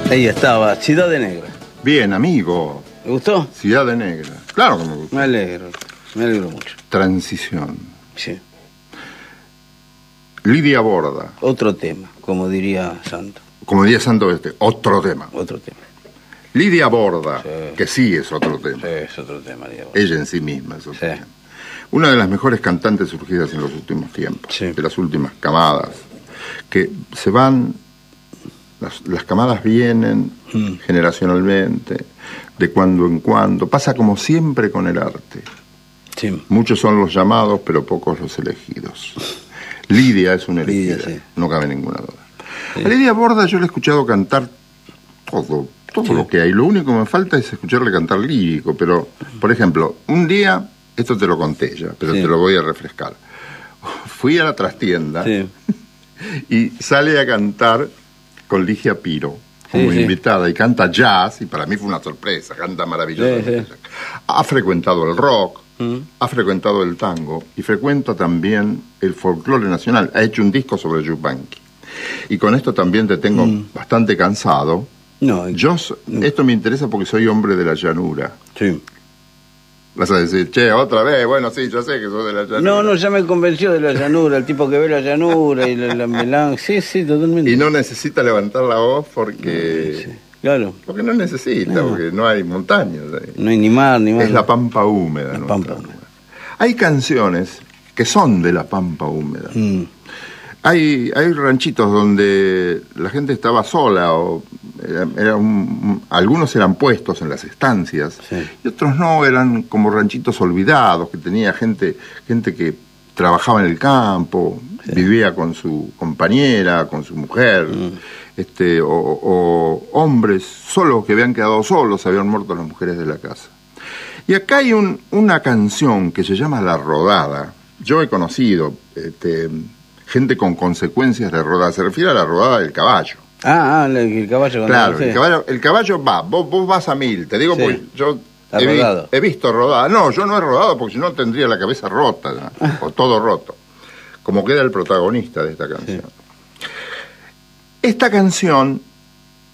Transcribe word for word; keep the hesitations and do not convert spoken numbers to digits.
Ahí estaba, Ciudad de Negra. Bien, amigo. ¿Te gustó? Ciudad de Negra. Claro que me gustó. Me alegro, me alegro mucho. Transición. Sí. Lidia Borda. Otro tema, como diría Santo. Como diría Santo, este, otro tema. Otro tema. Lidia Borda, Sí. que sí es otro tema. Sí, es otro tema, Lidia Borda. Ella en sí misma es otro Sí. tema. Una de las mejores cantantes surgidas en los últimos tiempos, Sí. de las últimas camadas, que se van, las, las camadas vienen Mm. generacionalmente, de cuando en cuando, pasa como siempre con el arte. Sí. Muchos son los llamados, pero pocos los elegidos. Lidia es una elegida, Lidia, sí. no cabe ninguna duda. Sí. A Lidia Borda yo le he escuchado cantar todo, todo Sí. lo que hay. Lo único que me falta es escucharle cantar lírico, pero, por ejemplo, un día, esto te lo conté ya, pero Sí. te lo voy a refrescar. Fui a la trastienda Sí. y sale a cantar con Ligia Piro como Sí, sí. invitada y canta jazz, y para mí fue una sorpresa, canta maravillosamente. Sí, sí. Ha frecuentado el rock, Mm. ha frecuentado el tango y frecuenta también el folclore nacional. Ha hecho un disco sobre Yupanqui. Y con esto también te tengo Mm. bastante cansado. No, Yo, so- esto me interesa porque soy hombre de la llanura. sí. Vas a decir, che, otra vez, bueno, sí, yo sé que sos de la llanura. No, no, ya me convenció de la llanura, el tipo que ve la llanura y la, la melange. Sí, sí, totalmente. Y no necesita levantar la voz porque... Sí, claro. Porque no necesita, No. porque no hay montañas ahí. No hay ni mar, ni mar. Es la pampa húmeda. La ¿no? pampa húmeda. Hay canciones que son de la pampa húmeda. Mm. Hay, hay ranchitos donde la gente estaba sola, o era, era un- algunos eran puestos en las estancias, Sí. y otros no, eran como ranchitos olvidados, que tenía gente, gente que trabajaba en el campo, Sí. vivía con su compañera, con su mujer, Mm. este, o, o hombres solos que habían quedado solos, habían muerto las mujeres de la casa. Y acá hay un, una canción que se llama La Rodada. Yo he conocido este, gente con consecuencias de rodada. Se refiere a la rodada del caballo. Ah, ah, el, el caballo. cuando- Claro, sí. el caballo, el caballo va, vos, vos vas a mil. Te digo, Sí. porque yo Está he, vi- rodado. he visto rodada. No, yo no he rodado porque si no tendría la cabeza rota, ¿no? O todo roto. Como queda el protagonista de esta canción. Esta canción